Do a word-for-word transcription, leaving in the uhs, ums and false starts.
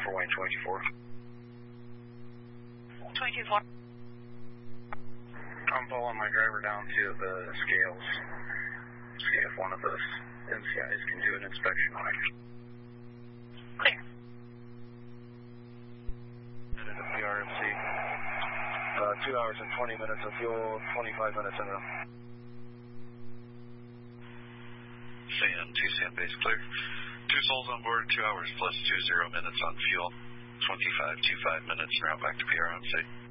for Wayne twenty-four. twenty-two four. I'm pulling my driver down to the scales. See if one of the M C Is can do an inspection on it. Clear. Headed to P R M C. Uh, two hours and twenty minutes of fuel, twenty-five minutes in row. C N, two C N base clear. Two souls on board, two hours plus two zero minutes on fuel. twenty-five, two five minutes and route back to P R M C.